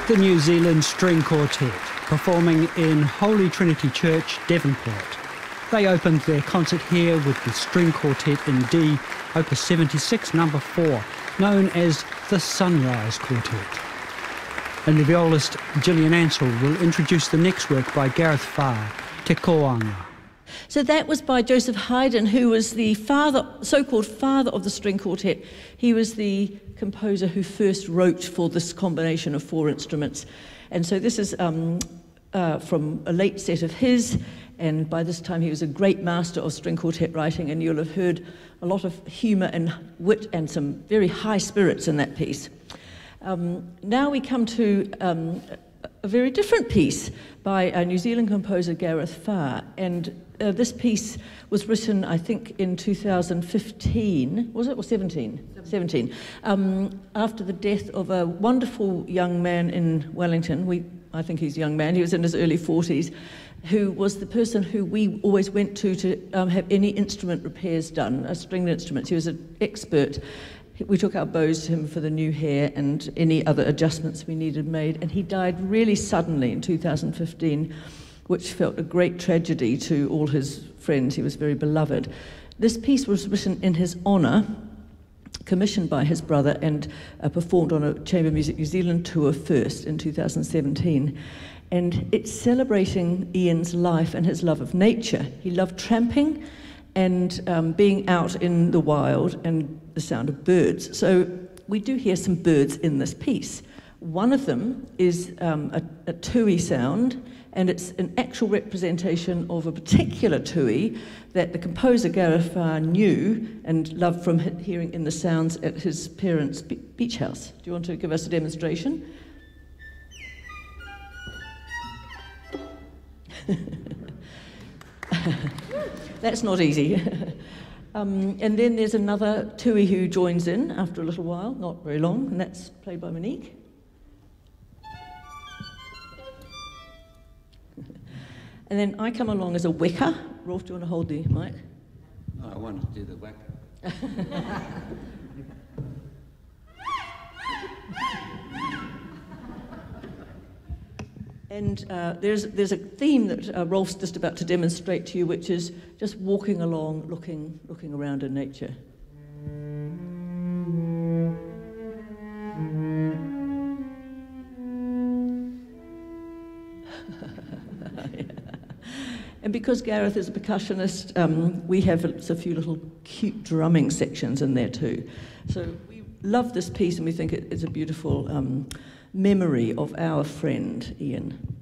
the New Zealand String Quartet, performing in Holy Trinity Church, Devonport. They opened their concert here with the String Quartet in D, Opus 76, number 4, known as the Sunrise Quartet. And the violist Gillian Ansell will introduce the next work by Gareth Farr, Te Koanga. So that was by Joseph Haydn, who was the father, so-called father of the string quartet. He was the composer who first wrote for this combination of 4 instruments. And so this is from a late set of his, and by this time he was a great master of string quartet writing, and you'll have heard a lot of humour and wit and some very high spirits in that piece. Now we come to a very different piece by a New Zealand composer, Gareth Farr, and this piece was written, I think, in 2015, was it, or 17? 17. After the death of a wonderful young man in Wellington. I think he's a young man, he was in his early 40s, who was the person who we always went to have any instrument repairs done, stringed instruments. He was an expert. We took our bows to him for the new hair and any other adjustments we needed made, and he died really suddenly in 2015, which felt a great tragedy to all his friends. He was very beloved. This piece was written in his honour, commissioned by his brother, and performed on a Chamber Music New Zealand tour first in 2017. And it's celebrating Ian's life and his love of nature. He loved tramping and being out in the wild and the sound of birds. So we do hear some birds in this piece. One of them is a tui sound, and it's an actual representation of a particular tui that the composer Gareth Farr knew and loved from hearing in the sounds at his parents' beach house. Do you want to give us a demonstration? That's not easy. And then there's another tui who joins in after a little while, not very long, and that's played by Monique. And then I come along as a weka. Rolf, do you want to hold the mic? Oh, I wanted to do the weka. And there's a theme that Rolf's just about to demonstrate to you, which is just walking along, looking around in nature. And because Gareth is a percussionist, we have a few little cute drumming sections in there too. So we love this piece, and we think it's a beautiful memory of our friend Ian.